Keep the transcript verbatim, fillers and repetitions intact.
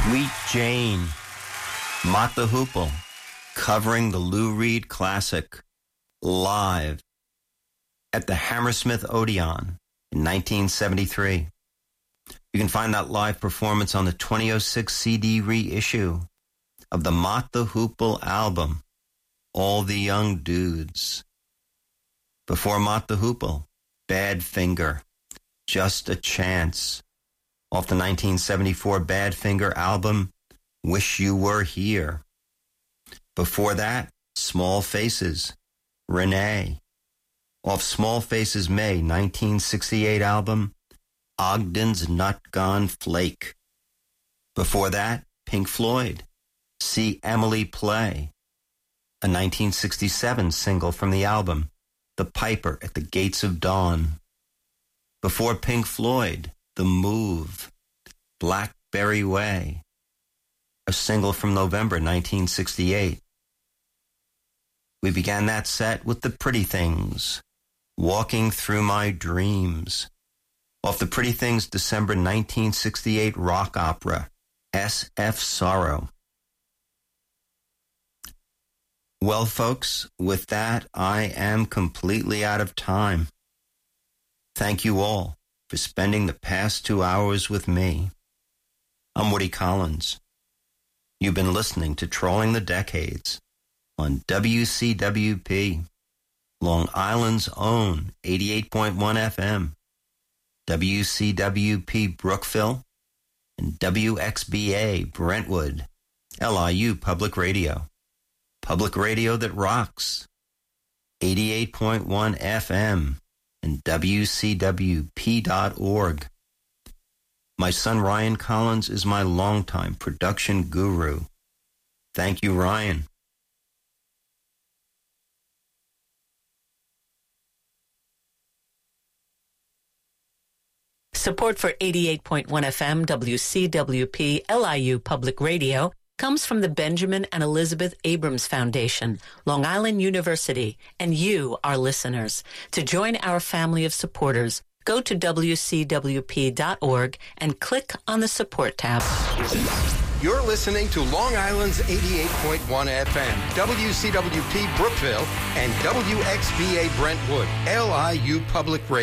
Sweet Jane, Mott the Hoople, covering the Lou Reed classic live at the Hammersmith Odeon in nineteen seventy-three. You can find that live performance on the twenty oh six C D reissue of the Mott the Hoople album, All the Young Dudes. Before Mott the Hoople, Badfinger, Just a Chance, off the nineteen seventy-four Badfinger album, Wish You Were Here. Before that, Small Faces, Renee, off Small Faces' May nineteen sixty-eight album, Ogden's Nut Gone Flake. Before that, Pink Floyd, See Emily Play, a nineteen sixty-seven single from the album, The Piper at the Gates of Dawn. Before Pink Floyd, The Move, Blackberry Way, a single from November nineteen sixty-eight. We began that set with The Pretty Things, Walking Through My Dreams, off the Pretty Things December nineteen sixty-eight rock opera, S F Sorrow. Well, folks, with that, I am completely out of time. Thank you all for spending the past two hours with me. I'm Woody Collins. You've been listening to Trolling the Decades on W C W P, Long Island's own eighty-eight point one F M, W C W P Brookville, and W X B A Brentwood, L I U Public Radio. Public radio that rocks. eighty-eight point one F M and W C W P dot org. My son Ryan Collins is my longtime production guru. Thank you, Ryan. Support for eighty-eight point one F M W C W P L I U Public Radio comes from the Benjamin and Elizabeth Abrams Foundation, Long Island University, and you, our listeners. To join our family of supporters, go to W C W P dot org and click on the Support tab. You're listening to Long Island's eighty-eight point one F M, W C W P Brookville, and W X B A Brentwood, L I U Public Radio.